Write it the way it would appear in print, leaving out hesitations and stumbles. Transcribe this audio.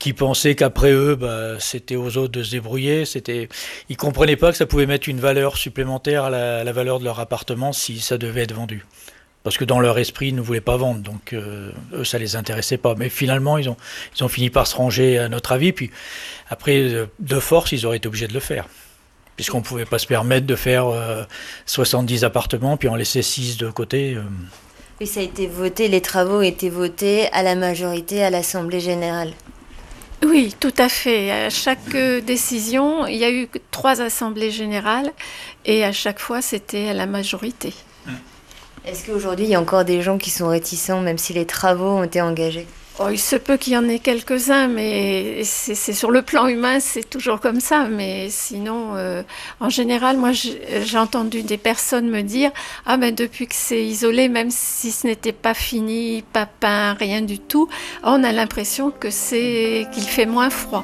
qui pensaient qu'après eux, c'était aux autres de se débrouiller. Ils comprenaient pas que ça pouvait mettre une valeur supplémentaire à la valeur de leur appartement si ça devait être vendu. Parce que dans leur esprit, ils ne voulaient pas vendre, donc eux, ça les intéressait pas. Mais finalement, ils ont fini par se ranger à notre avis. Puis après, de force, ils auraient été obligés de le faire. Puisqu'on ne pouvait pas se permettre de faire 70 appartements, puis en laisser 6 de côté. Et ça a été voté, les travaux ont été votés à la majorité à l'Assemblée générale. Oui, tout à fait. À chaque décision, il y a eu 3 assemblées générales et à chaque fois, c'était à la majorité. Est-ce qu'aujourd'hui, il y a encore des gens qui sont réticents, même si les travaux ont été engagés ? Oh, il se peut qu'il y en ait quelques-uns, mais c'est sur le plan humain, c'est toujours comme ça. Mais sinon, en général, moi, j'ai entendu des personnes me dire « Ah, ben depuis que c'est isolé, même si ce n'était pas fini, pas peint, rien du tout, on a l'impression qu'il fait moins froid. »